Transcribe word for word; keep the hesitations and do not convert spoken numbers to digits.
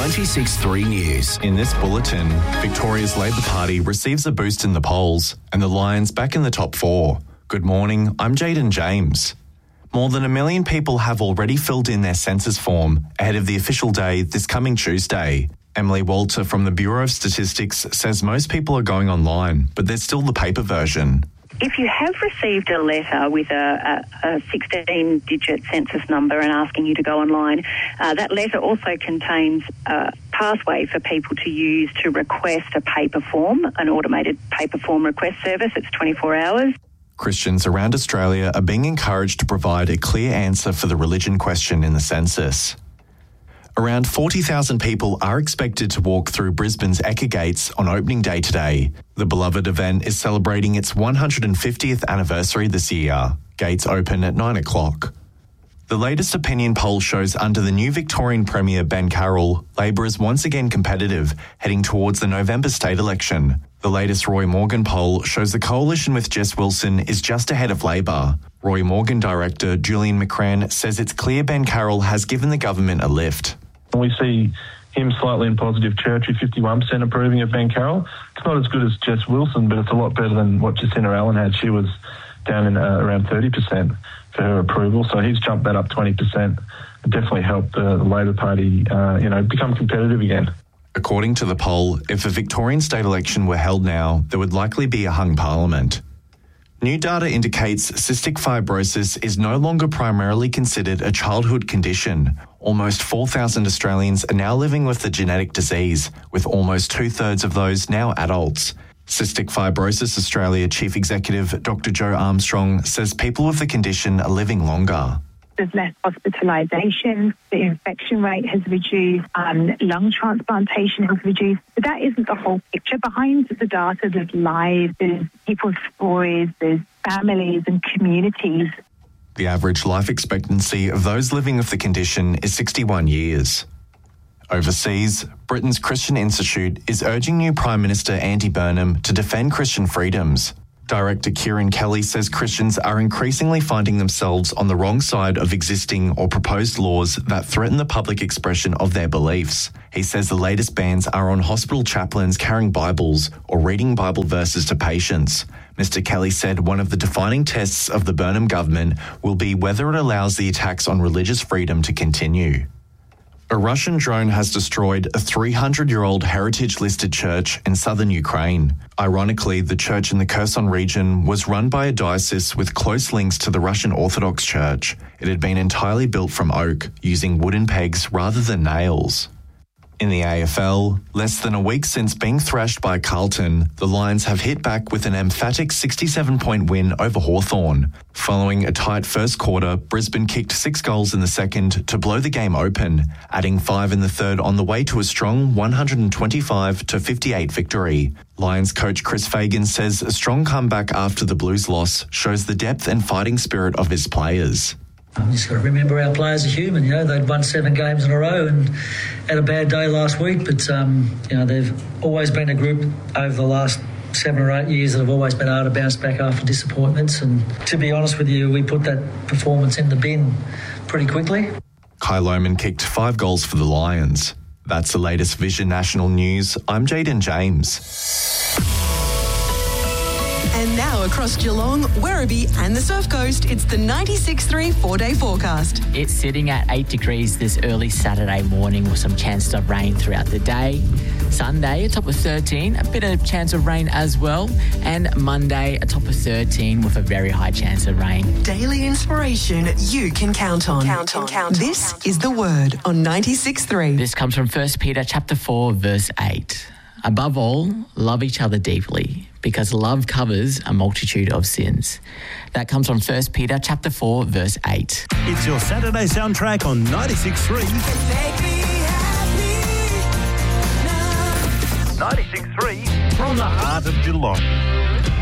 ninety-six point three News. In this bulletin, Victoria's Labor Party receives a boost in the polls and the Lions back in the top four. Good morning, I'm Jaden James. More than a million people have already filled in their census form ahead of the official day this coming Tuesday. Emily Walter from the Bureau of Statistics says most people are going online, but there's still the paper version. If you have received a letter with a, a, a sixteen-digit census number and asking you to go online, uh, that letter also contains a pathway for people to use to request a paper form, an automated paper form request service. It's twenty-four hours. Christians around Australia are being encouraged to provide a clear answer for the religion question in the census. Around forty thousand people are expected to walk through Brisbane's Ekka Gates on opening day today. The beloved event is celebrating its one hundred fiftieth anniversary this year. Gates open at nine o'clock. The latest opinion poll shows under the new Victorian Premier Ben Carroll, Labor is once again competitive, heading towards the November state election. The latest Roy Morgan poll shows the coalition with Jess Wilson is just ahead of Labor. Roy Morgan director Julian McCran says it's clear Ben Carroll has given the government a lift. We see him slightly in positive territory, fifty-one percent approving of Ben Carroll. It's not as good as Jess Wilson, but it's a lot better than what Jacinta Allen had. She was down in uh, around thirty percent for her approval, so he's jumped that up twenty percent. It definitely helped uh, the Labor Party, uh, you know, become competitive again. According to the poll, if a Victorian state election were held now, there would likely be a hung parliament. New data indicates cystic fibrosis is no longer primarily considered a childhood condition. Almost four thousand Australians are now living with the genetic disease, with almost two-thirds of those now adults. Cystic Fibrosis Australia Chief Executive Doctor Joe Armstrong says people with the condition are living longer. There's less hospitalisation, the infection rate has reduced, um, lung transplantation has reduced. But that isn't the whole picture. Behind the data, there's lives, there's people's stories, there's families and communities. The average life expectancy of those living with the condition is sixty-one years. Overseas, Britain's Christian Institute is urging new Prime Minister Andy Burnham to defend Christian freedoms. Director Kieran Kelly says Christians are increasingly finding themselves on the wrong side of existing or proposed laws that threaten the public expression of their beliefs. He says the latest bans are on hospital chaplains carrying Bibles or reading Bible verses to patients. Mister Kelly said one of the defining tests of the Burnham government will be whether it allows the attacks on religious freedom to continue. A Russian drone has destroyed a three hundred year old heritage-listed church in southern Ukraine. Ironically, the church in the Kherson region was run by a diocese with close links to the Russian Orthodox Church. It had been entirely built from oak, using wooden pegs rather than nails. In the A F L, less than a week since being thrashed by Carlton, the Lions have hit back with an emphatic sixty-seven point win over Hawthorn. Following a tight first quarter, Brisbane kicked six goals in the second to blow the game open, adding five in the third on the way to a strong one hundred twenty-five to fifty-eight victory. Lions coach Chris Fagan says a strong comeback after the Blues loss shows the depth and fighting spirit of his players. You just got to remember our players are human. You know, they'd won seven games in a row and had a bad day last week. But um, you know, they've always been a group over the last seven or eight years that have always been able to bounce back after disappointments. And to be honest with you, we put that performance in the bin pretty quickly. Kai Lohmann kicked five goals for the Lions. That's the latest Vision National News. I'm Jaden James. And now across Geelong, Werribee and the Surf Coast, it's the ninety-six point three four-day forecast. It's sitting at eight degrees this early Saturday morning with some chances of rain throughout the day. Sunday, a top of thirteen, a bit of chance of rain as well. And Monday, a top of thirteen with a very high chance of rain. Daily inspiration you can count on. Count on. Count on. This is The Word on ninety-six point three. This comes from First Peter chapter four, verse eight. Above all, love each other deeply, because love covers a multitude of sins. That comes from First Peter chapter four, verse eight. It's your Saturday soundtrack on ninety-six point three. ninety-six point three from the heart of Geelong.